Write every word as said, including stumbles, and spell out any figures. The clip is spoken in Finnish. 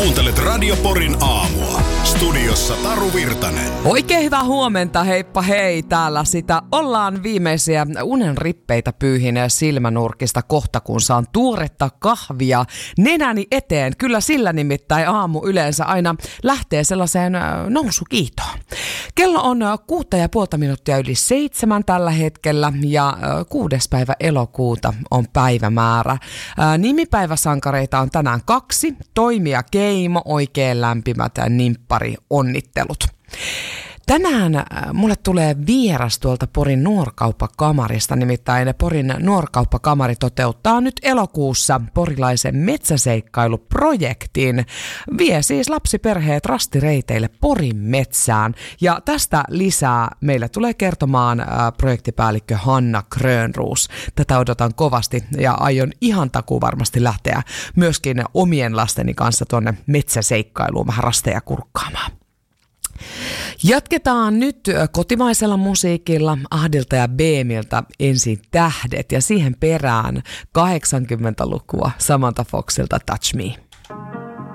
Kuuntelet Radio Porin aamua. Studiossa Taru Virtanen. Oikein hyvää huomenta, heippa hei. Täällä sitä ollaan viimeisiä unen rippeitä pyyhineen silmänurkista kohta, kun saan tuoretta kahvia nenäni eteen. Kyllä sillä nimittäin aamu yleensä aina lähtee sellaiseen nousukiitoon. Kello on kuutta ja puolta minuuttia yli seitsemän tällä hetkellä ja kuudes päivä elokuuta on päivämäärä. Nimipäiväsankareita on tänään kaksi. Toimija Keimo, oikein lämpimät nimppari onnittelut. Tänään mulle tulee vieras tuolta Porin nuorkauppakamarista, nimittäin Porin nuorkauppakamari toteuttaa nyt elokuussa porilaisen metsäseikkailuprojektin. Vie siis lapsiperheet rastireiteille Porin metsään ja tästä lisää meille tulee kertomaan projektipäällikkö Hanna Grönroos. Tätä odotan kovasti ja aion ihan takuu varmasti lähteä myöskin omien lasteni kanssa tuonne metsäseikkailuun vähän rasteja kurkkaamaan. Jatketaan nyt kotimaisella musiikilla Ahdilta ja Beemiltä ensin Tähdet ja siihen perään kahdeksankymmentälukua Samantha Foxilta Touch Me.